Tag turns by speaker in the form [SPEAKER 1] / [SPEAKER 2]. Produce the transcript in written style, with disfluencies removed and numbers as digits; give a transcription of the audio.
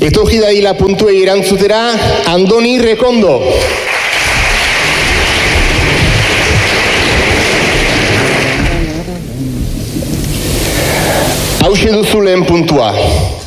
[SPEAKER 1] Etorri dadila puntuei erantzutera, Andoni Rekondo. Hauxe duzu lehen puntua.